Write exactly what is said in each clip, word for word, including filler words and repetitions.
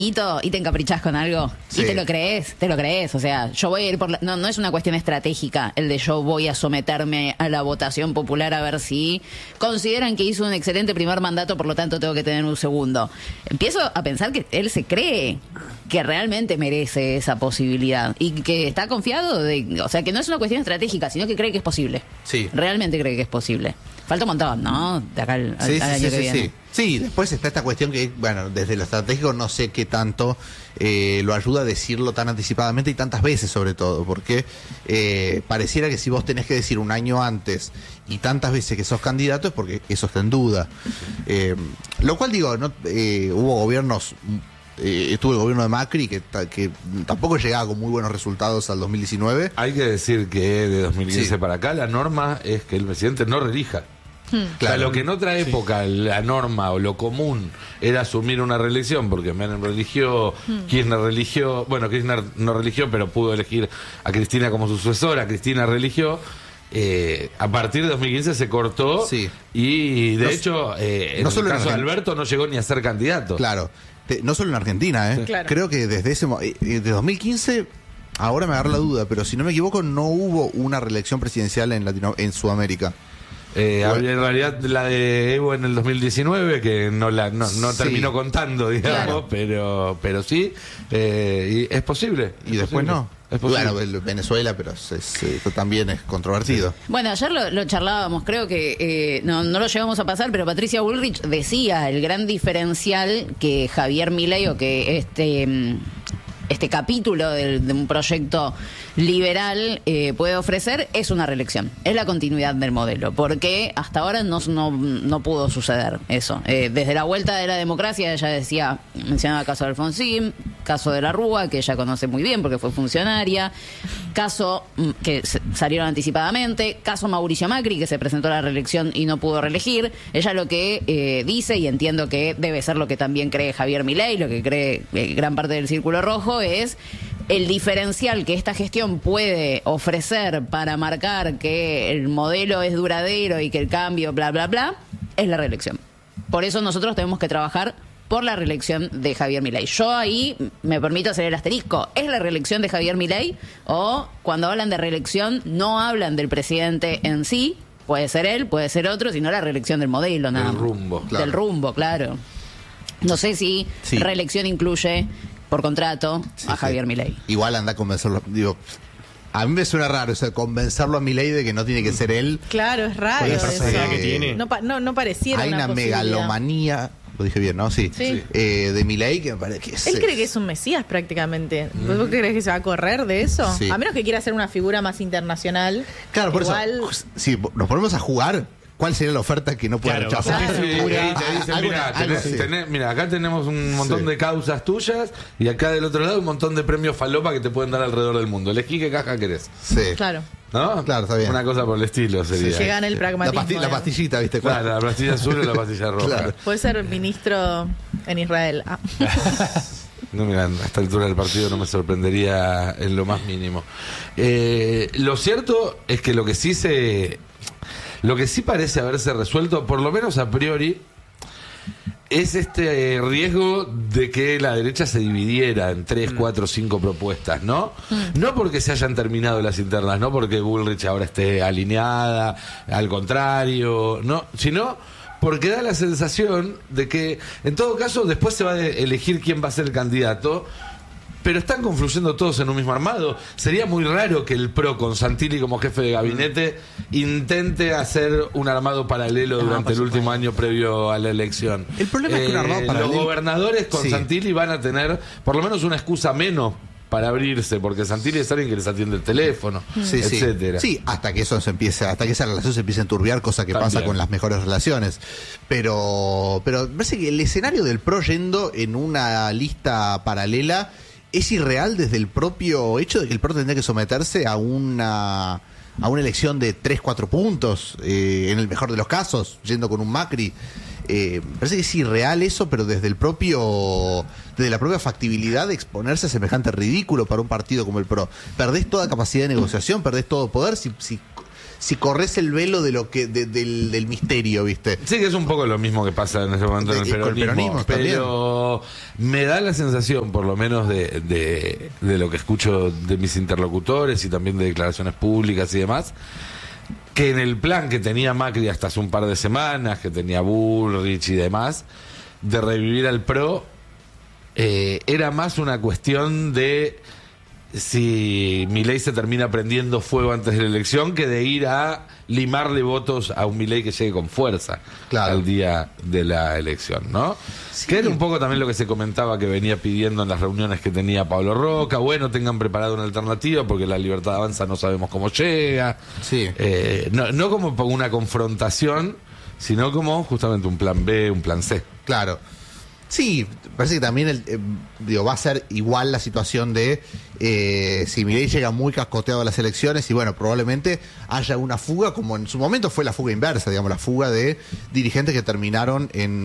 Y te encaprichás con algo sí. y te lo crees, te lo crees, o sea, yo voy a ir por la... No, no es una cuestión estratégica el de yo voy a someterme a la votación popular a ver si consideran que hizo un excelente primer mandato, por lo tanto tengo que tener un segundo. Empiezo a pensar que él se cree que realmente merece esa posibilidad y que está confiado de, o sea, que no es una cuestión estratégica, sino que cree que es posible. Sí. Realmente cree que es posible. Falta un montón, ¿no? De acá al, sí, al sí, año sí, que sí, viene. sí. Sí, después está esta cuestión que, bueno, desde lo estratégico no sé qué tanto eh, lo ayuda a decirlo tan anticipadamente y tantas veces sobre todo, porque eh, pareciera que si vos tenés que decir un año antes y tantas veces que sos candidato es porque eso está en duda. Eh, lo cual digo, no eh, hubo gobiernos... Eh, estuvo el gobierno de Macri que, que tampoco llegaba con muy buenos resultados al dos mil diecinueve. Hay que decir que de dos mil quince sí. para acá la norma es que el presidente no reelija. Hmm. Claro. O sea, lo que en otra época sí. la norma o lo común era asumir una reelección, porque Menem religió, hmm. Kirchner religió, bueno, Kirchner no religió, pero pudo elegir a Cristina como su sucesora, Cristina religió. Eh, a partir de dos mil quince se cortó sí. y de no, hecho eh, en no el caso de Alberto no llegó ni a ser candidato. Claro, Te, no solo en Argentina, ¿eh? Sí. Claro. Creo que desde ese eh, de dos mil quince, ahora me agarra la duda, pero si no me equivoco no hubo una reelección presidencial en Latino, en Sudamérica. Eh, bueno. En realidad la de Evo en el dos mil diecinueve que no la no, no sí. terminó contando, digamos, claro. pero pero sí eh, y es posible. Y es después posible. no. Bueno, Venezuela, pero es, es, esto también es controvertido. Bueno, ayer lo, lo charlábamos, creo que eh, no, no lo llevamos a pasar, pero Patricia Bullrich decía el gran diferencial que Javier Milei o que este... este capítulo de, de un proyecto liberal eh, puede ofrecer es una reelección, es la continuidad del modelo, porque hasta ahora no, no, no pudo suceder eso. Eh, desde la vuelta de la democracia ella decía, mencionaba el caso de Alfonsín, caso de la Rúa, que ella conoce muy bien porque fue funcionaria, caso que salieron anticipadamente, caso Mauricio Macri, que se presentó a la reelección y no pudo reelegir. Ella lo que eh, dice, y entiendo que debe ser lo que también cree Javier Milei, lo que cree eh, gran parte del Círculo Rojo, es el diferencial que esta gestión puede ofrecer para marcar que el modelo es duradero y que el cambio, bla, bla, bla, es la reelección. Por eso nosotros tenemos que trabajar por la reelección de Javier Milei. Yo ahí me permito hacer el asterisco. ¿Es la reelección de Javier Milei? O cuando hablan de reelección no hablan del presidente en sí, puede ser él, puede ser otro, sino la reelección del modelo, nada más. Del rumbo. Claro. Del rumbo, claro. No sé si sí. reelección incluye por contrato sí, a Javier sí. Milei. Igual anda a convencerlo, digo, a mí me suena raro, o sea, convencerlo a Milei de que no tiene que ser él. Claro, es raro eso. eso. Que tiene. No, no, no pareciera hay una, una megalomanía, lo dije bien, ¿no? Sí. sí. Eh, de Milei que me parece que es... Él cree que es un mesías prácticamente. ¿Vos mm. crees que se va a correr de eso? Sí. A menos que quiera ser una figura más internacional. Claro, por igual... eso, si nos ponemos a jugar... ¿Cuál sería la oferta que no pueda claro, rechazar? Claro. Sí, y te dicen, mira, tenés, tenés, mira, acá tenemos un montón sí. de causas tuyas y acá del otro lado un montón de premios falopa que te pueden dar alrededor del mundo. Elegí qué caja querés. Sí. Claro. ¿No? Claro, está bien. Una cosa por el estilo sería. Sí, llegan el pragmatismo. La, pasti la pastillita, ¿viste? Claro, la pastilla azul o la pastilla roja. Claro. Puede ser ministro en Israel. Ah. No, mira, a esta altura del partido no me sorprendería en lo más mínimo. Eh, lo cierto es que lo que sí se... Lo que sí parece haberse resuelto, por lo menos a priori, es este riesgo de que la derecha se dividiera en tres, cuatro, cinco propuestas, ¿no? Mm. No porque se hayan terminado las internas, no porque Bullrich ahora esté alineada, al contrario, no, sino porque da la sensación de que, en todo caso, después se va a elegir quién va a ser el candidato. Pero están confluyendo todos en un mismo armado. Sería muy raro que el P R O, con Santilli como jefe de gabinete, intente hacer un armado paralelo no, durante el último año previo a la elección. El problema eh, es que un armado paralelo... Los gobernadores con sí. Santilli van a tener por lo menos una excusa menos para abrirse, porque Santilli es alguien que les atiende el teléfono, sí, etcétera. Sí. sí, hasta que eso se empiece, hasta que esa relación se empiece a enturbiar, cosa que También. pasa con las mejores relaciones. Pero, pero me parece que el escenario del P R O yendo en una lista paralela es irreal desde el propio hecho de que el P R O tendría que someterse a una a una elección de tres, cuatro puntos, eh, en el mejor de los casos, yendo con un Macri. Eh, me parece que es irreal eso, pero desde el propio desde la propia factibilidad de exponerse a semejante ridículo para un partido como el P R O. Perdés toda capacidad de negociación, perdés todo poder si, si, si corres el velo de lo que de, del, del misterio, ¿viste? Sí, que es un poco lo mismo que pasa en ese momento de, en el peronismo, el peronismo pero también. Me da la sensación, por lo menos de, de, de lo que escucho de mis interlocutores y también de declaraciones públicas y demás, que en el plan que tenía Macri hasta hace un par de semanas, que tenía Bullrich y demás, de revivir al PRO, eh, era más una cuestión de si Milei se termina prendiendo fuego antes de la elección que de ir a limarle votos a un Milei que llegue con fuerza claro. al día de la elección, ¿no? Sí. Que era un poco también lo que se comentaba que venía pidiendo en las reuniones que tenía Pablo Roca. Bueno, tengan preparada una alternativa porque la Libertad Avanza no sabemos cómo llega. Sí. Eh, no, no como una confrontación, sino como justamente un plan B, un plan C. Claro. Sí, parece que también el, eh, digo, va a ser igual la situación de eh, si Milei llega muy cascoteado a las elecciones y bueno, probablemente haya una fuga, como en su momento fue la fuga inversa, digamos, la fuga de dirigentes que terminaron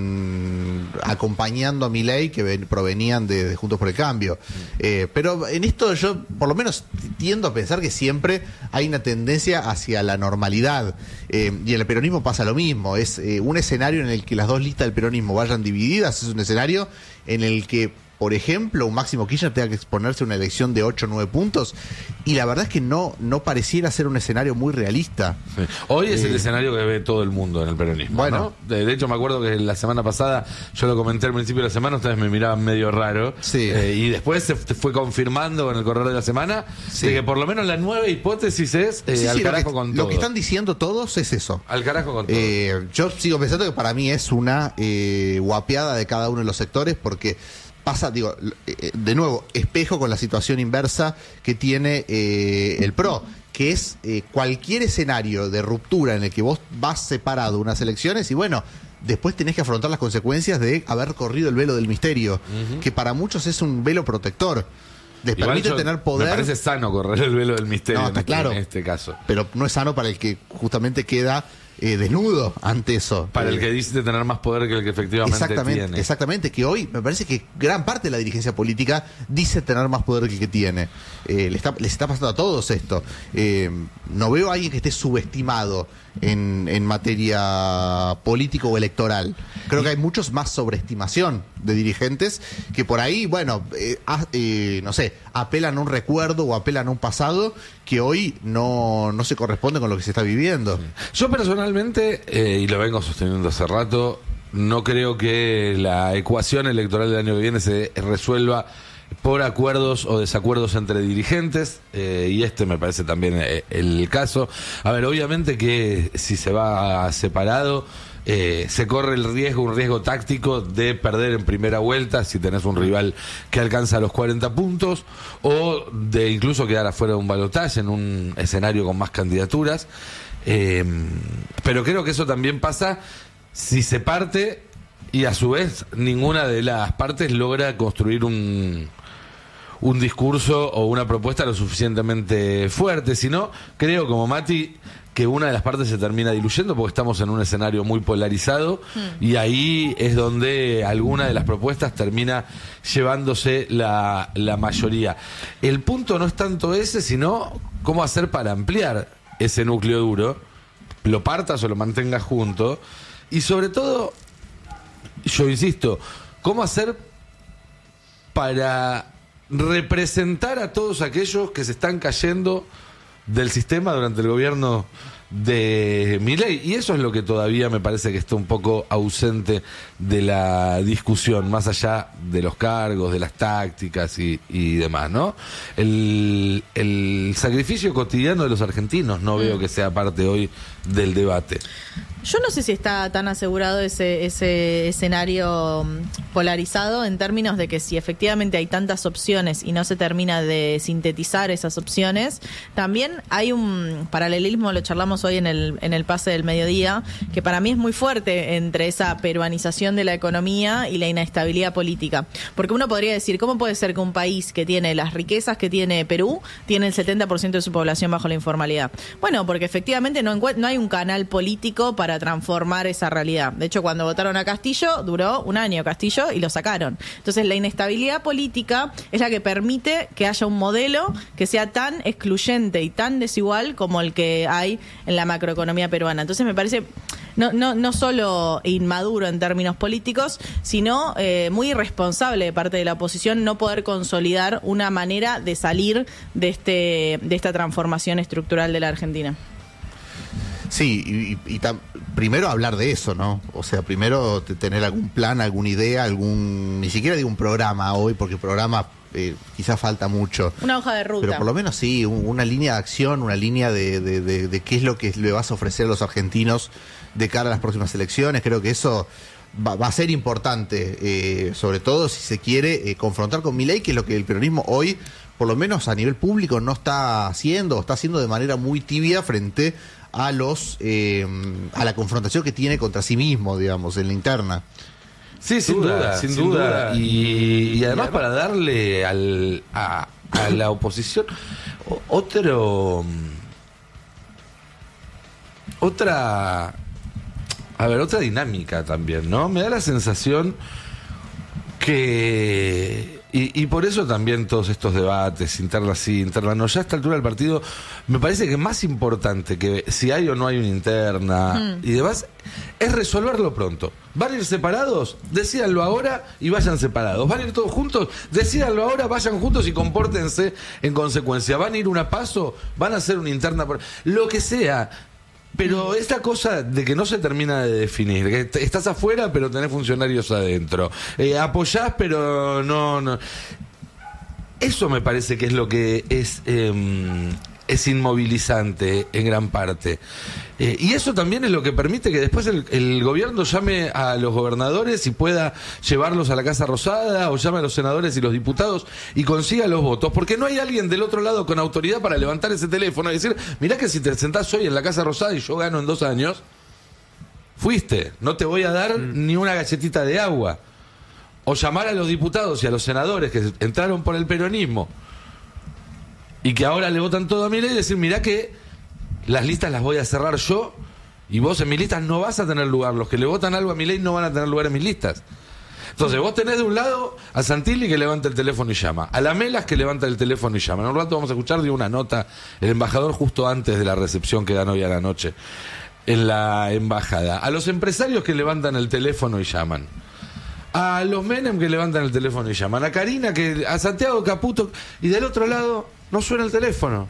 en acompañando a Milei, que ven, provenían de, de Juntos por el Cambio. Eh, pero en esto yo por lo menos tiendo a pensar que siempre hay una tendencia hacia la normalidad. Eh, y en el peronismo pasa lo mismo, es eh, un escenario en el que las dos listas del peronismo vayan divididas, es un escenario en el que, por ejemplo, un Máximo Kirchner tenga que exponerse a una elección de ocho o nueve puntos, y la verdad es que no, no pareciera ser un escenario muy realista. Sí. Hoy es eh, el escenario que ve todo el mundo en el peronismo, bueno, ¿no? De, de hecho, me acuerdo que la semana pasada, yo lo comenté al principio de la semana, ustedes me miraban medio raro, sí. eh, y después se fue confirmando en el correr de la semana, sí. de que por lo menos la nueva hipótesis es eh, sí, al sí, carajo que, con todo. Lo que están diciendo todos es eso. Al carajo con todo. Eh, yo sigo pensando que para mí es una eh, guapeada de cada uno de los sectores, porque pasa, digo, de nuevo, espejo con la situación inversa que tiene eh, el PRO, que es eh, cualquier escenario de ruptura en el que vos vas separado unas elecciones y bueno, después tenés que afrontar las consecuencias de haber corrido el velo del misterio, uh-huh. que para muchos es un velo protector. Les Igual permite yo, tener poder. Me parece sano correr el velo del misterio no, está en, claro, en este caso. Pero no es sano para el que justamente queda Eh, desnudo ante eso. Para eh, el que dice tener más poder que el que efectivamente exactamente, tiene. Exactamente, que hoy me parece que gran parte de la dirigencia política dice tener más poder que el que tiene. Eh, les, está, les está pasando a todos esto. Eh, no veo a alguien que esté subestimado en, en materia político o electoral. Creo que hay muchos más sobreestimación de dirigentes que por ahí, bueno, eh, eh, no sé, apelan a un recuerdo o apelan a un pasado que hoy no, no se corresponde con lo que se está viviendo. Yo personalmente, eh, y lo vengo sosteniendo hace rato, no creo que la ecuación electoral del año que viene se resuelva por acuerdos o desacuerdos entre dirigentes, eh, y este me parece también eh, el caso. A ver, obviamente que si se va separado, eh, se corre el riesgo, un riesgo táctico de perder en primera vuelta si tenés un rival que alcanza los cuarenta puntos, o de incluso quedar afuera de un balotaje en un escenario con más candidaturas. Eh, pero creo que eso también pasa si se parte y a su vez ninguna de las partes logra construir un, un discurso o una propuesta lo suficientemente fuerte. Si no, creo como Mati que una de las partes se termina diluyendo porque estamos en un escenario muy polarizado mm. y ahí es donde alguna de las propuestas termina llevándose la, la mayoría. El punto no es tanto ese, sino cómo hacer para ampliar ese núcleo duro, lo partas o lo mantengas junto, y sobre todo, yo insisto, cómo hacer para representar a todos aquellos que se están cayendo del sistema durante el gobierno de Milei, y eso es lo que todavía me parece que está un poco ausente de la discusión, más allá de los cargos, de las tácticas y, y demás, ¿no? El, el sacrificio cotidiano de los argentinos no mm. veo que sea parte hoy del debate. Yo no sé si está tan asegurado ese, ese escenario polarizado en términos de que si efectivamente hay tantas opciones y no se termina de sintetizar esas opciones, también hay un paralelismo, lo charlamos hoy en el, en el pase del mediodía, que para mí es muy fuerte entre esa peruanización de la economía y la inestabilidad política. Porque uno podría decir, ¿cómo puede ser que un país que tiene las riquezas que tiene Perú tiene el setenta por ciento de su población bajo la informalidad? Bueno, porque efectivamente no, encuent- no hay un canal político para para transformar esa realidad. De hecho, cuando votaron a Castillo, duró un año Castillo y lo sacaron. Entonces, la inestabilidad política es la que permite que haya un modelo que sea tan excluyente y tan desigual como el que hay en la macroeconomía peruana. Entonces, me parece no, no, no solo inmaduro en términos políticos, sino eh, muy irresponsable de parte de la oposición no poder consolidar una manera de salir de este de esta transformación estructural de la Argentina. Sí, y, y tam, primero hablar de eso, ¿no? O sea, primero tener algún plan, alguna idea, algún, ni siquiera digo un programa hoy, porque programa eh, quizás falta mucho. Una hoja de ruta. Pero por lo menos sí, un, una línea de acción, una línea de, de, de, de qué es lo que le vas a ofrecer a los argentinos de cara a las próximas elecciones. Creo que eso va, va a ser importante, eh, sobre todo si se quiere eh, confrontar con Milei, que es lo que el peronismo hoy, por lo menos a nivel público, no está haciendo, o está haciendo de manera muy tibia frente a los eh, a la confrontación que tiene contra sí mismo, digamos, en la interna. Sí, sin duda, duda sin, sin duda. duda. Y, y además para darle al, a, a la oposición otro otra a ver, otra dinámica también, ¿no? Me da la sensación que Y, y por eso también todos estos debates, interna sí, interna no, ya a esta altura del partido, me parece que más importante que si hay o no hay una interna mm. y demás, es resolverlo pronto. ¿Van a ir separados? Decídanlo ahora y vayan separados. ¿Van a ir todos juntos? Decídanlo ahora, vayan juntos y compórtense en consecuencia. ¿Van a ir una paso? ¿Van a hacer una interna? Por... Lo que sea. Pero esta cosa de que no se termina de definir, que estás afuera pero tenés funcionarios adentro, eh, apoyás pero no, no... Eso me parece que es lo que es... Eh, es inmovilizante en gran parte. Eh, y eso también es lo que permite que después el, el gobierno llame a los gobernadores y pueda llevarlos a la Casa Rosada, o llame a los senadores y los diputados y consiga los votos, porque no hay alguien del otro lado con autoridad para levantar ese teléfono y decir, mirá que si te sentás hoy en la Casa Rosada y yo gano en dos años, fuiste, no te voy a dar mm. ni una galletita de agua. O llamar a los diputados y a los senadores que entraron por el peronismo y que ahora le votan todo a Milei y decir, mirá que las listas las voy a cerrar yo y vos en mis listas no vas a tener lugar. Los que le votan algo a Milei no van a tener lugar en mis listas. Entonces vos tenés de un lado a Santilli que levanta el teléfono y llama, a la Melas que levanta el teléfono y llama. En un rato vamos a escuchar de una nota el embajador justo antes de la recepción que dan hoy a la noche en la embajada. A los empresarios que levantan el teléfono y llaman. A los Menem que levantan el teléfono y llaman. A Karina, que a Santiago Caputo. Y del otro lado no suena el teléfono.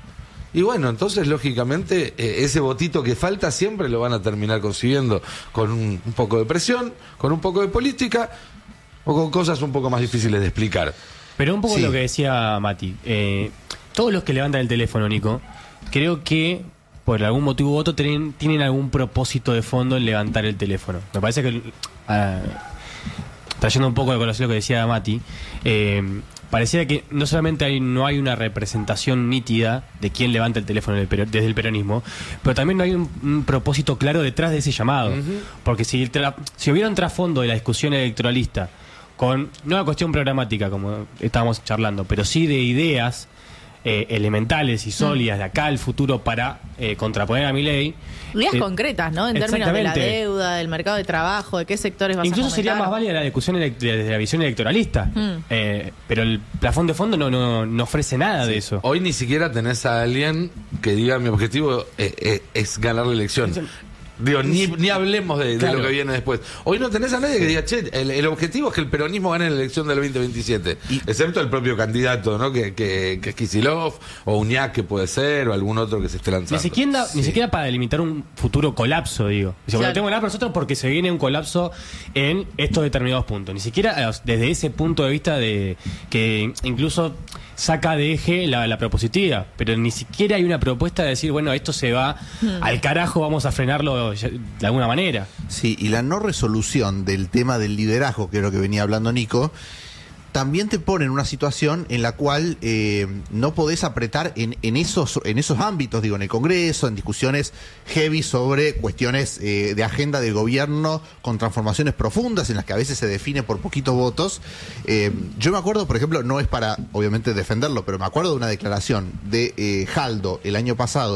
Y bueno, entonces lógicamente eh, ese votito que falta siempre lo van a terminar consiguiendo con un, un poco de presión, con un poco de política o con cosas un poco más difíciles de explicar. Pero un poco sí. lo que decía Mati, eh, todos los que levantan el teléfono, Nico, creo que por algún motivo u otro tienen, tienen algún propósito de fondo en levantar el teléfono. Me parece que, uh, trayendo un poco de colación lo que decía Mati, eh, pareciera que no solamente hay, no hay una representación nítida de quién levanta el teléfono desde el peronismo, pero también no hay un, un propósito claro detrás de ese llamado. Uh-huh. Porque si, tra- si hubiera un trasfondo de la discusión electoralista con, no una cuestión programática como estábamos charlando, pero sí de ideas eh, elementales y sólidas de acá al futuro para eh, contraponer a Milei. Ideas eh, concretas, ¿no? En términos de la deuda, del mercado de trabajo, de qué sectores vas incluso a fomentar. sería más válida la discusión elect- desde la visión electoralista. Mm. Eh, pero el plafón de fondo no, no, no ofrece nada sí. de eso. Hoy ni siquiera tenés a alguien que diga mi objetivo eh, eh, es ganar la elección. Digo, ni, ni hablemos de, claro. de lo que viene después. Hoy no tenés a nadie que diga, che, el, el objetivo es que el peronismo gane la elección del veinte veintisiete. Y, excepto el propio candidato, ¿no? Que, que, que es Kicillof, o Uñac que puede ser, o algún otro que se esté lanzando. Ni siquiera, sí. ni siquiera para delimitar un futuro colapso, digo. Dice, bueno, tengo que ganar nosotros porque se viene un colapso en estos determinados puntos. Ni siquiera desde ese punto de vista de que incluso saca de eje la, la propositiva, pero ni siquiera hay una propuesta de decir, bueno, esto se va hmm. al carajo, vamos a frenarlo de alguna manera. Sí, y la no resolución del tema del liderazgo, que es lo que venía hablando Nico, también te pone en una situación en la cual eh, no podés apretar en, en, esos, en esos ámbitos, digo, en el Congreso, en discusiones heavy sobre cuestiones eh, de agenda del gobierno con transformaciones profundas en las que a veces se define por poquitos votos. Eh, yo me acuerdo, por ejemplo, no es para, obviamente, defenderlo, pero me acuerdo de una declaración de eh, Jaldo el año pasado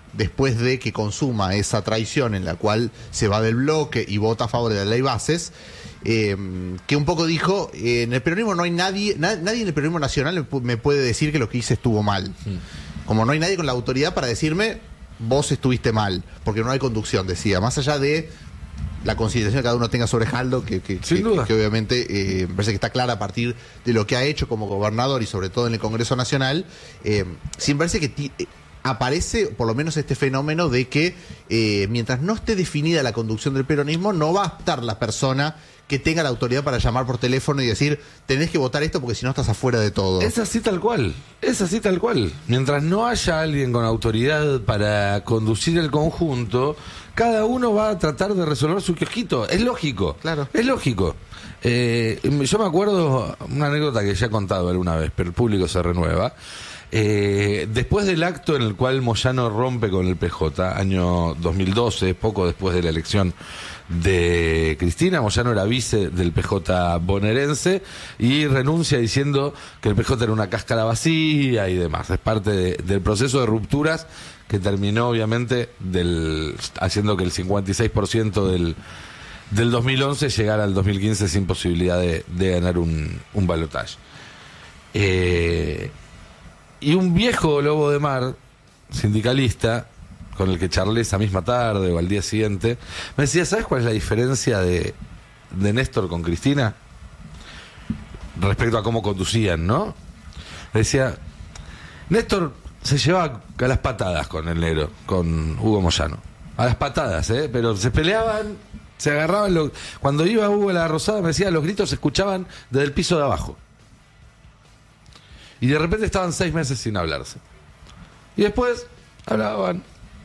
después de que consuma esa traición en la cual se va del bloque y vota a favor de la ley Bases, eh, que un poco dijo, eh, en el peronismo no hay nadie, na- nadie en el peronismo nacional me, pu- me puede decir que lo que hice estuvo mal. Mm. Como no hay nadie con la autoridad para decirme, vos estuviste mal, porque no hay conducción, decía, más allá de la consideración que cada uno tenga sobre Jaldo, que, que, Sin que, duda. que obviamente eh, me parece que está clara a partir de lo que ha hecho como gobernador y sobre todo en el Congreso Nacional, eh, sí me parece que ti- eh, aparece por lo menos este fenómeno de que eh, mientras no esté definida la conducción del peronismo, no va a estar la persona que tenga la autoridad para llamar por teléfono y decir, tenés que votar esto porque si no estás afuera de todo. Es así tal cual, es así tal cual. Mientras no haya alguien con autoridad para conducir el conjunto, cada uno va a tratar de resolver su kiosquito. Es lógico, Claro. es lógico. Eh, yo me acuerdo una anécdota que ya he contado alguna vez, pero el público se renueva. Eh, después del acto en el cual Moyano rompe con el P J, año dos mil doce, poco después de la elección de Cristina, Moyano era vice del P J bonaerense y renuncia diciendo que el P J era una cáscara vacía y demás. Es parte de, del proceso de rupturas que terminó obviamente del, haciendo que el cincuenta y seis por ciento del, del dos mil once llegara al dos mil quince sin posibilidad de, de ganar un, un balotaje. Eh, y un viejo lobo de mar, sindicalista, con el que charlé esa misma tarde o al día siguiente, me decía, ¿sabes cuál es la diferencia de, de Néstor con Cristina? Respecto a cómo conducían, ¿no? Me decía, Néstor se llevaba a las patadas con el negro, con Hugo Moyano. A las patadas, ¿eh? Pero se peleaban, se agarraban. Lo... Cuando iba Hugo a la Rosada, me decía, los gritos se escuchaban desde el piso de abajo. Y de repente estaban seis meses sin hablarse. Y después hablaban.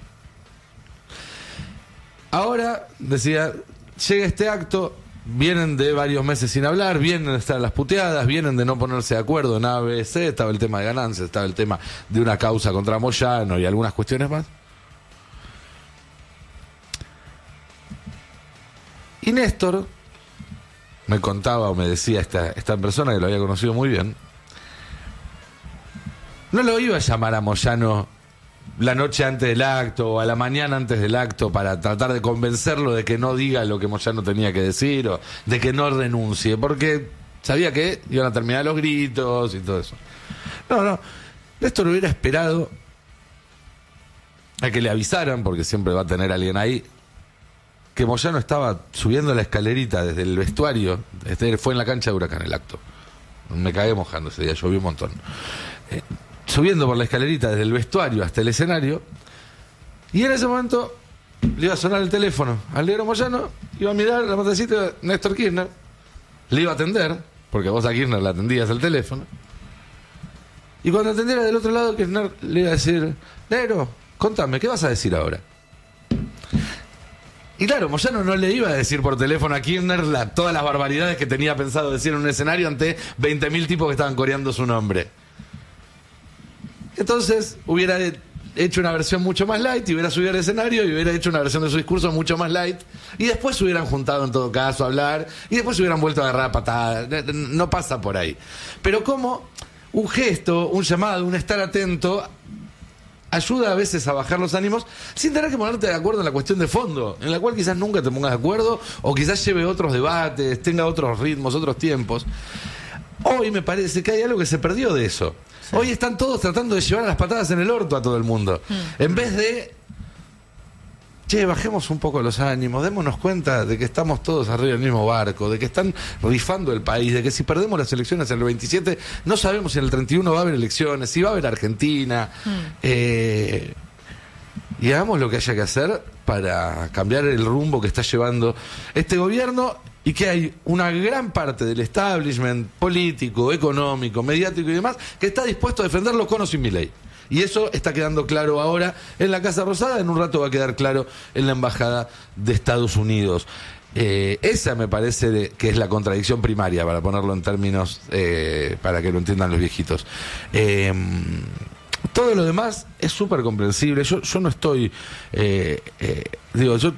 Ahora, decía, llega este acto, vienen de varios meses sin hablar, vienen de estar las puteadas, vienen de no ponerse de acuerdo en A, B, C, estaba el tema de ganancias, estaba el tema de una causa contra Moyano y algunas cuestiones más. Y Néstor me contaba o me decía esta, esta persona que lo había conocido muy bien, no lo iba a llamar a Moyano la noche antes del acto o a la mañana antes del acto para tratar de convencerlo de que no diga lo que Moyano tenía que decir o de que no renuncie, porque sabía que iban a terminar los gritos y todo eso. No, no, Néstor hubiera esperado a que le avisaran, porque siempre va a tener alguien ahí, que Moyano estaba subiendo la escalerita desde el vestuario, este fue en la cancha de Huracán el acto, me cagué mojando ese día, llovió un montón. Eh, subiendo por la escalerita desde el vestuario hasta el escenario, y en ese momento le iba a sonar el teléfono al negro Moyano, iba a mirar la pantallita de Néstor Kirchner, le iba a atender, porque vos a Kirchner le atendías el teléfono, y cuando atendiera del otro lado, Kirchner le iba a decir, negro, contame, ¿qué vas a decir ahora? Y claro, Moyano no le iba a decir por teléfono a Kirchner la, todas las barbaridades que tenía pensado decir en un escenario ante veinte mil tipos que estaban coreando su nombre. Entonces hubiera hecho una versión mucho más light y hubiera subido al escenario y hubiera hecho una versión de su discurso mucho más light y después se hubieran juntado en todo caso a hablar y después se hubieran vuelto a agarrar a patadas. No pasa por ahí. Pero como un gesto, un llamado, un estar atento ayuda a veces a bajar los ánimos sin tener que ponerte de acuerdo en la cuestión de fondo, en la cual quizás nunca te pongas de acuerdo o quizás lleve otros debates, tenga otros ritmos, otros tiempos. Hoy me parece que hay algo que se perdió de eso. Sí. Hoy están todos tratando de llevar las patadas en el orto a todo el mundo. Mm. En vez de, che, bajemos un poco los ánimos, démonos cuenta de que estamos todos arriba del mismo barco, de que están rifando el país, de que si perdemos las elecciones en el veintisiete, no sabemos si en el treinta y uno va a haber elecciones, si va a haber Argentina. Mm. Eh, y hagamos lo que haya que hacer para cambiar el rumbo que está llevando este gobierno. Y que hay una gran parte del establishment político, económico, mediático y demás que está dispuesto a defenderlo con o sin Milei. Y eso está quedando claro ahora en la Casa Rosada, en un rato va a quedar claro en la Embajada de Estados Unidos. Eh, esa me parece de, que es la contradicción primaria, para ponerlo en términos, eh, para que lo entiendan los viejitos. Eh, todo lo demás es súper comprensible. Yo, yo no estoy... Eh, eh, digo, yo...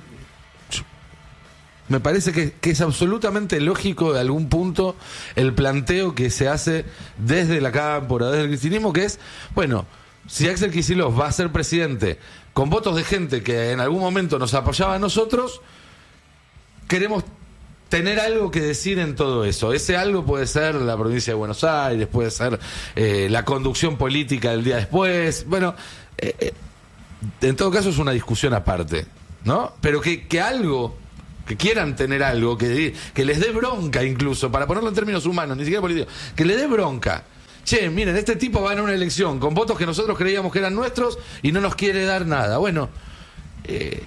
Me parece que, que es absolutamente lógico de algún punto el planteo que se hace desde la cámpora, desde el cristianismo, que es, bueno, si Axel Kicillof va a ser presidente con votos de gente que en algún momento nos apoyaba a nosotros, queremos tener algo que decir en todo eso. Ese algo puede ser la provincia de Buenos Aires, puede ser eh, la conducción política del día después. Bueno, eh, eh, en todo caso es una discusión aparte, ¿no? Pero que, que algo, que quieran tener algo, que, que les dé bronca incluso, para ponerlo en términos humanos, ni siquiera políticos, que le dé bronca. Che, miren, este tipo va a ganar una elección con votos que nosotros creíamos que eran nuestros y no nos quiere dar nada. Bueno, eh,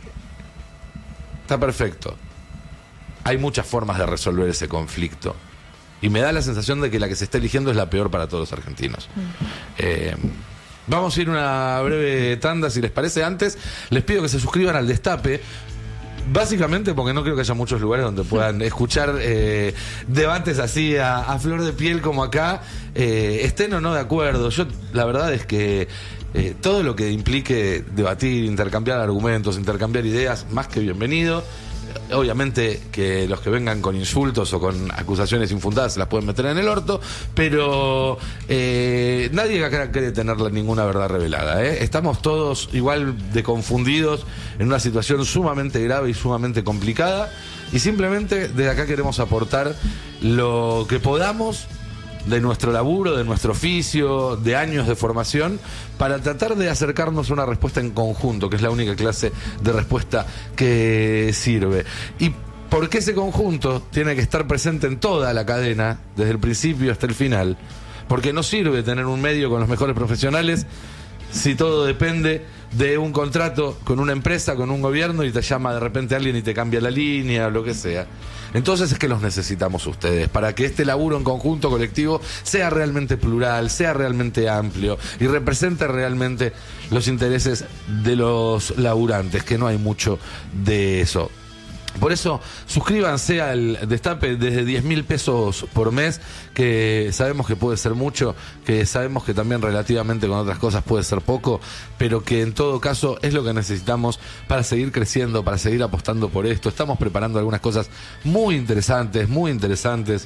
está perfecto. Hay muchas formas de resolver ese conflicto. Y me da la sensación de que la que se está eligiendo es la peor para todos los argentinos. Eh, vamos a ir una breve tanda, si les parece. Antes, les pido que se suscriban al Destape. Básicamente porque no creo que haya muchos lugares donde puedan escuchar eh, debates así a, a flor de piel como acá. Eh, estén o no de acuerdo. Yo, la verdad es que eh, todo lo que implique debatir, intercambiar argumentos, intercambiar ideas, más que bienvenido. Obviamente que los que vengan con insultos o con acusaciones infundadas se las pueden meter en el orto, pero eh, nadie acá quiere tener ninguna verdad revelada, ¿eh? Estamos todos igual de confundidos en una situación sumamente grave y sumamente complicada, y simplemente desde acá queremos aportar lo que podamos de nuestro laburo, de nuestro oficio, de años de formación, para tratar de acercarnos a una respuesta en conjunto, que es la única clase de respuesta que sirve. ¿Y por qué ese conjunto tiene que estar presente en toda la cadena, desde el principio hasta el final? Porque no sirve tener un medio con los mejores profesionales si todo depende de un contrato con una empresa, con un gobierno, y te llama de repente alguien y te cambia la línea o lo que sea. Entonces es que los necesitamos ustedes, para que este laburo en conjunto colectivo sea realmente plural, sea realmente amplio y represente realmente los intereses de los laburantes, que no hay mucho de eso. Por eso, suscríbanse al Destape desde diez mil pesos por mes, que sabemos que puede ser mucho, que sabemos que también relativamente con otras cosas puede ser poco, pero que en todo caso es lo que necesitamos para seguir creciendo, para seguir apostando por esto. Estamos preparando algunas cosas muy interesantes, muy interesantes.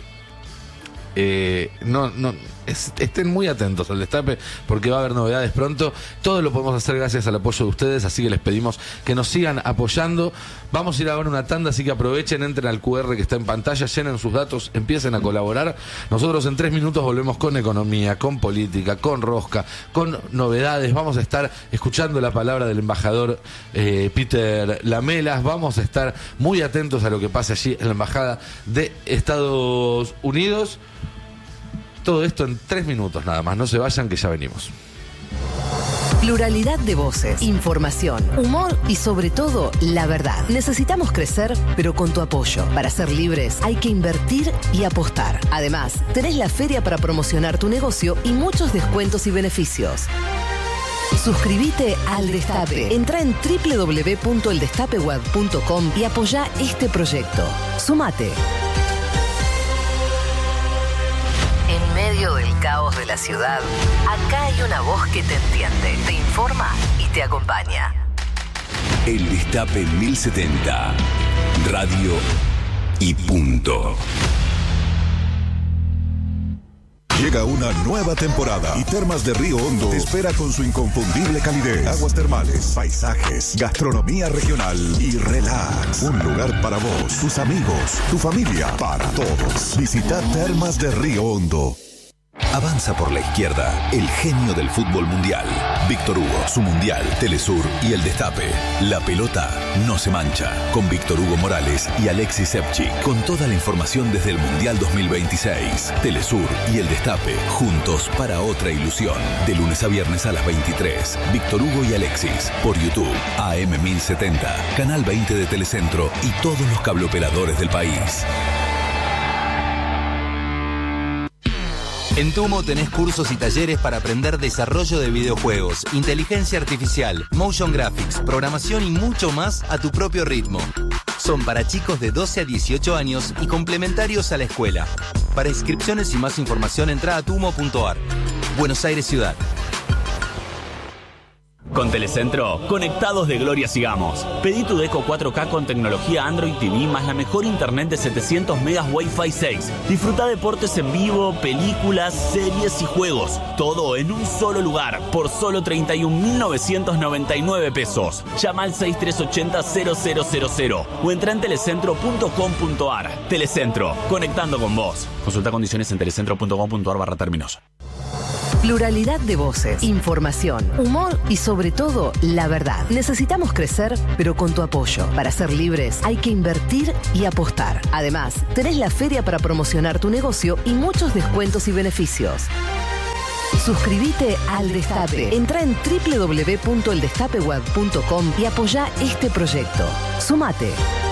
Eh, no, no, es, estén muy atentos al Destape, porque va a haber novedades pronto. Todo lo podemos hacer gracias al apoyo de ustedes, así que les pedimos que nos sigan apoyando. Vamos a ir a ver una tanda, así que aprovechen, entren al cu erre que está en pantalla, llenen sus datos, empiecen a colaborar. Nosotros en tres minutos volvemos con economía, con política, con rosca, con novedades. Vamos a estar escuchando la palabra del embajador eh, Peter Lamelas. Vamos a estar muy atentos a lo que pase allí en la embajada de Estados Unidos. Todo esto en tres minutos nada más. No se vayan, que ya venimos. Pluralidad de voces, información, humor y sobre todo la verdad. Necesitamos crecer, pero con tu apoyo. Para ser libres hay que invertir y apostar. Además, tenés la feria para promocionar tu negocio y muchos descuentos y beneficios. Suscríbete al Destape. Entra en doble u doble u doble u punto el destape web punto com y apoya este proyecto. Sumate. En medio del caos de la ciudad, acá hay una voz que te entiende, te informa y te acompaña. El Destape mil setenta. Radio y punto. Llega una nueva temporada y Termas de Río Hondo te espera con su inconfundible calidez, aguas termales, paisajes, gastronomía regional y relax. Un lugar para vos, tus amigos, tu familia, para todos. Visita Termas de Río Hondo. Avanza por la izquierda, el genio del fútbol mundial. Víctor Hugo, su mundial, Telesur y el Destape. La pelota no se mancha. Con Víctor Hugo Morales y Alexis Sepchik. Con toda la información desde el Mundial dos mil veintiséis. Telesur y el Destape, juntos para otra ilusión. De lunes a viernes a las veintitrés. Víctor Hugo y Alexis, por YouTube, A M mil setenta, Canal veinte de Telecentro y todos los cableoperadores del país. En Tumo tenés cursos y talleres para aprender desarrollo de videojuegos, inteligencia artificial, motion graphics, programación y mucho más a tu propio ritmo. Son para chicos de doce a dieciocho años y complementarios a la escuela. Para inscripciones y más información entra a tumo punto ar. Buenos Aires Ciudad. Con Telecentro, conectados de gloria sigamos. Pedí tu Deco cuatro K con tecnología Android T V más la mejor internet de setecientos megas Wi-Fi seis. Disfruta deportes en vivo, películas, series y juegos. Todo en un solo lugar, por solo treinta y un mil novecientos noventa y nueve pesos. Llama al seis tres ocho cero cero cero cero cero o entra en telecentro punto com punto ar. Telecentro, conectando con vos. Consulta condiciones en telecentro punto com punto ar barra términos. Pluralidad de voces, información, humor y sobre todo, la verdad. Necesitamos crecer, pero con tu apoyo. Para ser libres hay que invertir y apostar. Además, tenés la feria para promocionar tu negocio y muchos descuentos y beneficios. Suscríbete al Destape. Entra en doble u doble u doble u punto el destape web punto com y apoya este proyecto. Sumate.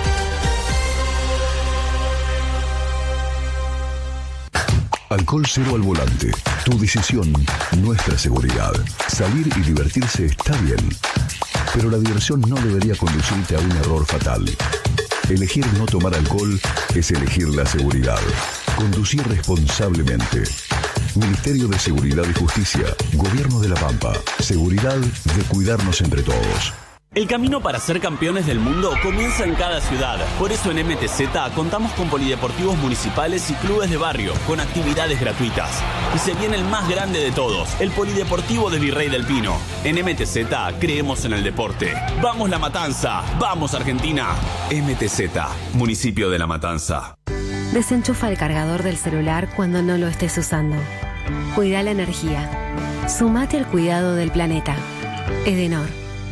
Alcohol cero al volante. Tu decisión, nuestra seguridad. Salir y divertirse está bien, pero la diversión no debería conducirte a un error fatal. Elegir no tomar alcohol es elegir la seguridad. Conducir responsablemente. Ministerio de Seguridad y Justicia. Gobierno de La Pampa. Seguridad de cuidarnos entre todos. El camino para ser campeones del mundo comienza en cada ciudad. Por eso en M T Z contamos con polideportivos municipales y clubes de barrio, con actividades gratuitas. Y se viene el más grande de todos, el Polideportivo de Virrey del Pino. En M T Z creemos en el deporte. ¡Vamos La Matanza! ¡Vamos Argentina! M T Z, Municipio de La Matanza. Desenchufa el cargador del celular cuando no lo estés usando. Cuida la energía. Sumate al cuidado del planeta. Edenor.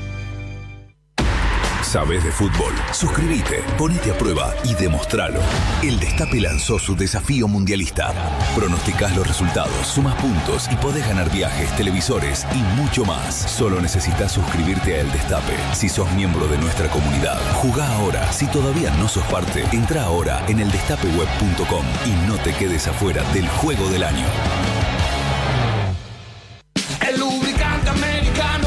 ¿Sabés de fútbol? Suscríbete, ponete a prueba y demostralo. El Destape lanzó su desafío mundialista. Pronosticás los resultados, sumas puntos y podés ganar viajes, televisores y mucho más. Solo necesitas suscribirte a El Destape. Si sos miembro de nuestra comunidad, jugá ahora. Si todavía no sos parte, entra ahora en el destape web punto com y no te quedes afuera del juego del año. El lubricante americano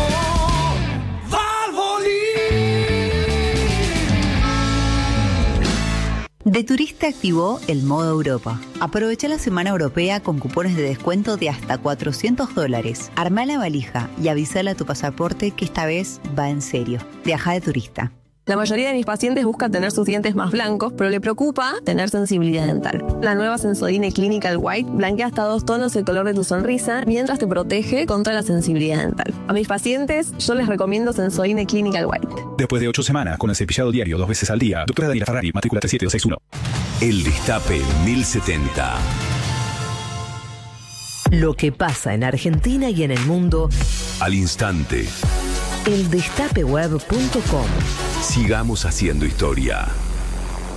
De Turista activó el modo Europa. Aprovecha la semana europea con cupones de descuento de hasta cuatrocientos dólares. Armá la valija y avísale a tu pasaporte que esta vez va en serio. Viaja de turista. La mayoría de mis pacientes busca tener sus dientes más blancos, pero le preocupa tener sensibilidad dental. La nueva Sensodyne Clinical White blanquea hasta dos tonos el color de tu sonrisa mientras te protege contra la sensibilidad dental. A mis pacientes yo les recomiendo Sensodyne Clinical White. Después de ocho semanas con el cepillado diario dos veces al día, doctora Daniela Ferrari, matrícula tres siete dos seis uno. El Destape mil setenta. Lo que pasa en Argentina y en el mundo al instante. el destape web punto com. Sigamos haciendo historia.